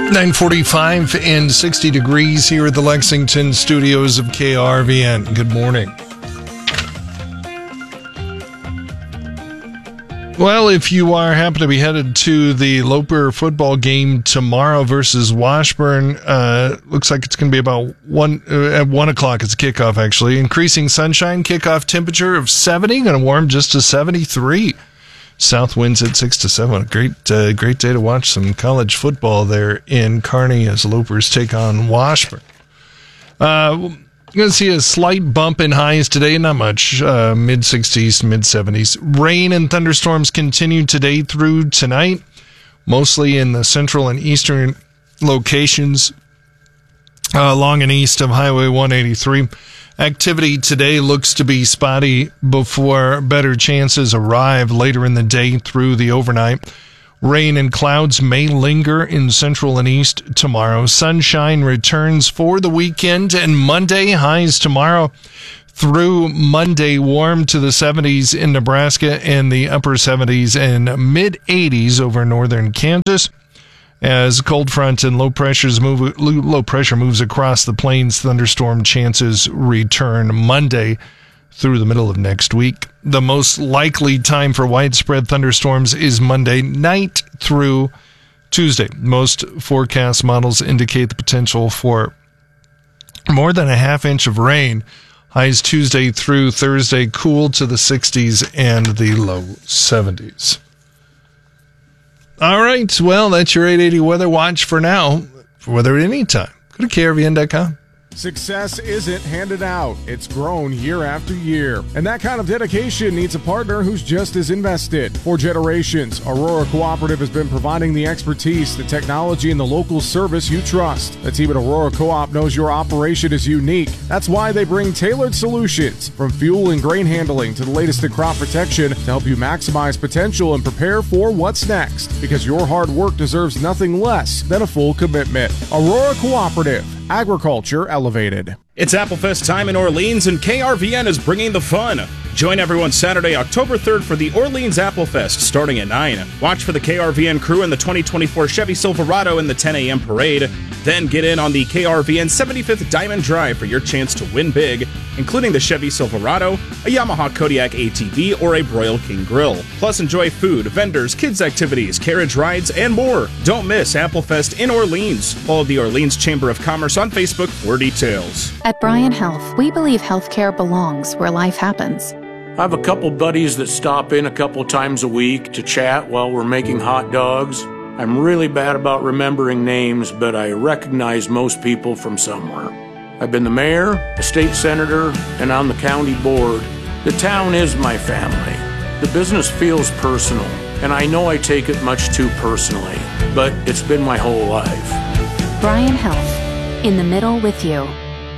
9:45 and 60 degrees here at the Lexington studios of KRVN. Good morning. Well, if you happen to be headed to the Loper football game tomorrow versus Washburn, looks like it's going to be about at 1 o'clock. It's kickoff, actually. Increasing sunshine, kickoff temperature of 70, going to warm just to 73. South winds at 6 to 7. Great day to watch some college football there in Kearney as Lopers take on Washburn. You're going to see a slight bump in highs today, not much, mid-60s, mid-70s. Rain and thunderstorms continue today through tonight, mostly in the central and eastern locations along and east of Highway 183. Activity today looks to be spotty before better chances arrive later in the day through the overnight. Rain and clouds may linger in central and east tomorrow. Sunshine returns for the weekend and Monday. Highs tomorrow through Monday warm to the 70s in Nebraska and the upper 70s and mid 80s over northern Kansas. As cold front and low pressure moves across the plains, thunderstorm chances return Monday through the middle of next week. The most likely time for widespread thunderstorms is Monday night through Tuesday. Most forecast models indicate the potential for more than a half inch of rain. Highs Tuesday through Thursday cool to the 60s and the low 70s. All right, well, that's your 880 Weather Watch for now. For weather at any time, go to KRVN.com. Success isn't handed out. It's grown year after year. And that kind of dedication needs a partner who's just as invested. For generations, Aurora Cooperative has been providing the expertise, the technology, and the local service you trust. The team at Aurora Co-op knows your operation is unique. That's why they bring tailored solutions, from fuel and grain handling to the latest in crop protection, to help you maximize potential and prepare for what's next. Because your hard work deserves nothing less than a full commitment. Aurora Cooperative. Agriculture elevated. It's Applefest time in Orleans, and KRVN is bringing the fun. Join everyone Saturday, October 3rd for the Orleans Applefest, starting at 9. Watch for the KRVN crew in the 2024 Chevy Silverado in the 10 a.m. parade. Then get in on the KRVN 75th Diamond Drive for your chance to win big, including the Chevy Silverado, a Yamaha Kodiak ATV, or a Broil King Grill. Plus enjoy food, vendors, kids' activities, carriage rides, and more. Don't miss Applefest in Orleans. Follow the Orleans Chamber of Commerce on Facebook for details. At Bryan Health, we believe healthcare belongs where life happens. I have a couple buddies that stop in a couple times a week to chat while we're making hot dogs. I'm really bad about remembering names, but I recognize most people from somewhere. I've been the mayor, a state senator, and on the county board. The town is my family. The business feels personal, and I know I take it much too personally, but it's been my whole life. Bryan Health, in the middle with you.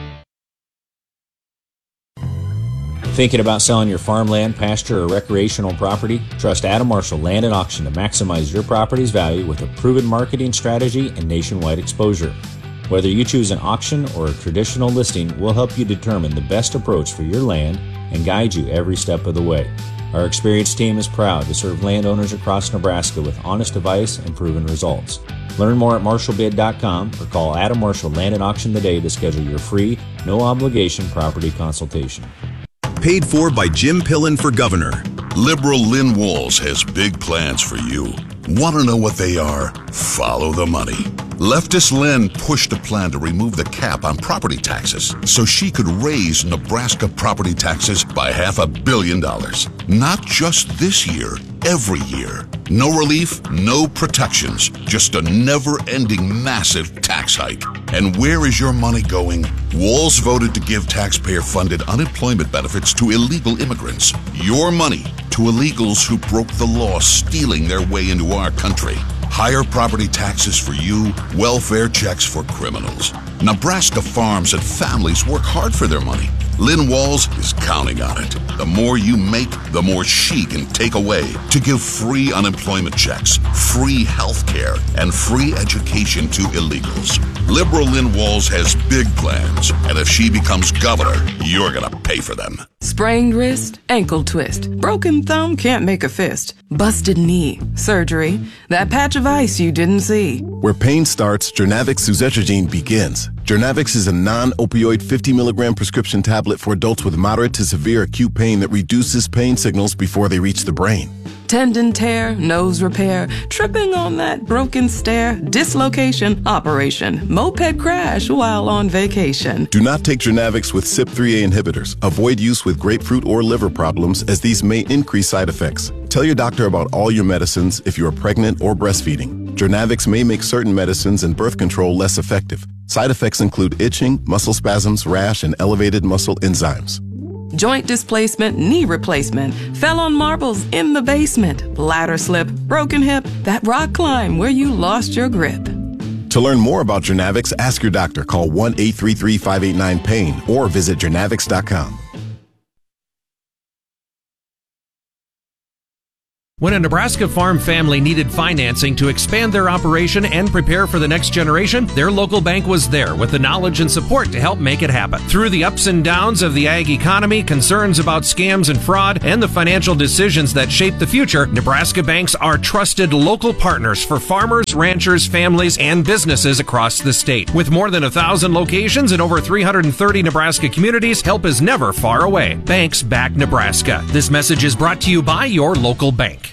Thinking about selling your farmland, pasture, or recreational property? Trust Adam Marshall Land and Auction to maximize your property's value with a proven marketing strategy and nationwide exposure. Whether you choose an auction or a traditional listing, we'll help you determine the best approach for your land and guide you every step of the way. Our experienced team is proud to serve landowners across Nebraska with honest advice and proven results. Learn more at marshallbid.com or call Adam Marshall Land and Auction today to schedule your free, no-obligation property consultation. Paid for by Jim Pillen for governor. Liberal Lynn Walls has big plans for you. Want to know what they are? Follow the money. Leftist Lynn pushed a plan to remove the cap on property taxes so she could raise Nebraska property taxes by $500 million. Not just this year, every year. No relief, no protections, just a never-ending massive tax hike. And where is your money going? Walls voted to give taxpayer-funded unemployment benefits to illegal immigrants. Your money to illegals who broke the law, stealing their way into our country. Higher property taxes for you, welfare checks for criminals. Nebraska farms and families work hard for their money. Lynn Walls is counting on it. The more you make, the more she can take away to give free unemployment checks, free health care, and free education to illegals. Liberal Lynn Walls has big plans, and if she becomes governor, you're gonna pay for them. Sprained wrist, ankle twist, broken thumb, can't make a fist, busted knee, surgery, that patch of ice you didn't see. Where pain starts, Jernavix suzetrigine begins. Jernavix is a non-opioid 50 milligram prescription tablet for adults with moderate to severe acute pain that reduces pain signals before they reach the brain. Tendon tear, nose repair, tripping on that broken stair, dislocation, operation, moped crash while on vacation. Do not take Jernavix with CYP3A inhibitors. Avoid use with grapefruit or liver problems, as these may increase side effects. Tell your doctor about all your medicines if you are pregnant or breastfeeding. Jernavix may make certain medicines and birth control less effective. Side effects include itching, muscle spasms, rash, and elevated muscle enzymes. Joint displacement, knee replacement, fell on marbles in the basement, ladder slip, broken hip, that rock climb where you lost your grip. To learn more about Jernavix, ask your doctor. Call 1-833-589-PAIN or visit Jernavix.com. When a Nebraska farm family needed financing to expand their operation and prepare for the next generation, their local bank was there with the knowledge and support to help make it happen. Through the ups and downs of the ag economy, concerns about scams and fraud, and the financial decisions that shape the future, Nebraska banks are trusted local partners for farmers, ranchers, families, and businesses across the state. With more than 1,000 locations in over 330 Nebraska communities, help is never far away. Banks back Nebraska. This message is brought to you by your local bank.